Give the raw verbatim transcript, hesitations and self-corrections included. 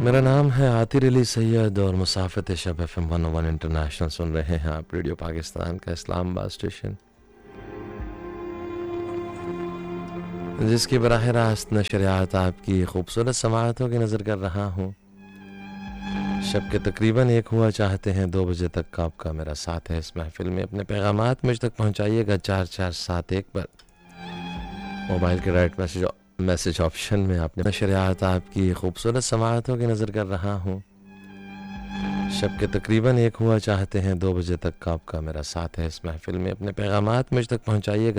मेरा नाम है आतिर अली सैयद और मुसाफित शब एफ एम वन ओ वन इंटरनेशनल सुन रहे हैं आप। रेडियो पाकिस्तान का इस्लामाबाद स्टेशन, जिसकी बराह रास्त नशरियात आपकी खूबसूरत समाअतों की नज़र कर रहा हूँ। शब के तकरीबन एक हुआ चाहते हैं, दो बजे तक का आपका मेरा साथ है इस महफिल में। अपने पैगामात मुझ तक पहुँचाइएगा चार चार सात एक पर। मोबाइल के राइट मैसेज मैसेज ऑप्शन में आपने नशरियात आपकी खूबसूरत समाअतों की नज़र कर रहा हूँ। शब के तकरीबन एक हुआ चाहते हैं, दो बजे तक का आपका मेरा साथ है इस महफिल में। अपने पैगामात मुझ तक पहुँचाइएगा